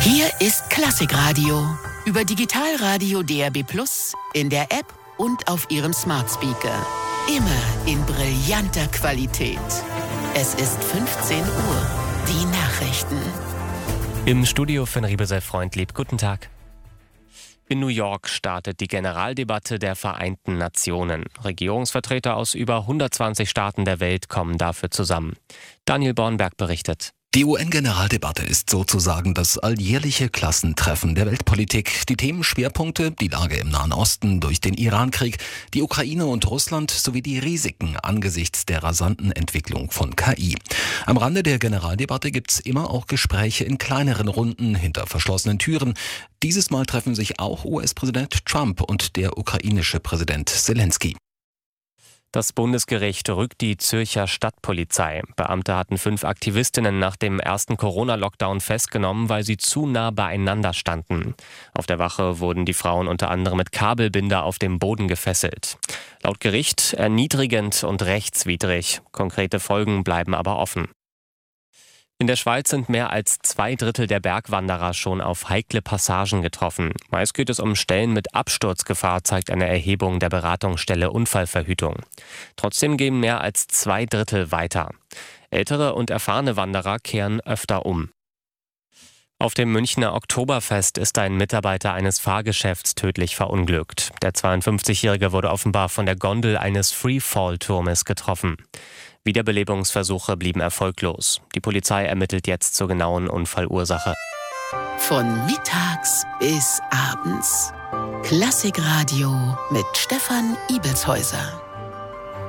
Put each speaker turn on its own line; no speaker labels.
Hier ist Klassikradio. Über Digitalradio DAB+, in der App und auf Ihrem Smart Speaker. Immer in brillanter Qualität. Es ist 15 Uhr. Die Nachrichten.
Im Studio Finn Riebesell-Freundlieb. Guten Tag. In New York startet die Generaldebatte der Vereinten Nationen. Regierungsvertreter aus über 120 Staaten der Welt kommen dafür zusammen. Daniel Bornberg berichtet.
Die UN-Generaldebatte ist sozusagen das alljährliche Klassentreffen der Weltpolitik. Die Themenschwerpunkte, die Lage im Nahen Osten durch den Irankrieg, die Ukraine und Russland sowie die Risiken angesichts der rasanten Entwicklung von KI. Am Rande der Generaldebatte gibt's immer auch Gespräche in kleineren Runden hinter verschlossenen Türen. Dieses Mal treffen sich auch US-Präsident Trump und der ukrainische Präsident Zelensky.
Das Bundesgericht rückt die Zürcher Stadtpolizei. Beamte hatten 5 Aktivistinnen nach dem ersten Corona-Lockdown festgenommen, weil sie zu nah beieinander standen. Auf der Wache wurden die Frauen unter anderem mit Kabelbinder auf dem Boden gefesselt. Laut Gericht erniedrigend und rechtswidrig. Konkrete Folgen bleiben aber offen. In der Schweiz sind mehr als 2/3 der Bergwanderer schon auf heikle Passagen getroffen. Meist geht es um Stellen mit Absturzgefahr, zeigt eine Erhebung der Beratungsstelle Unfallverhütung. Trotzdem gehen mehr als 2/3 weiter. Ältere und erfahrene Wanderer kehren öfter um. Auf dem Münchner Oktoberfest ist ein Mitarbeiter eines Fahrgeschäfts tödlich verunglückt. Der 52-Jährige wurde offenbar von der Gondel eines Freefall-Turmes getroffen. Wiederbelebungsversuche blieben erfolglos. Die Polizei ermittelt jetzt zur genauen Unfallursache.
Von mittags bis abends. Klassikradio mit Stefan Ibelshäuser.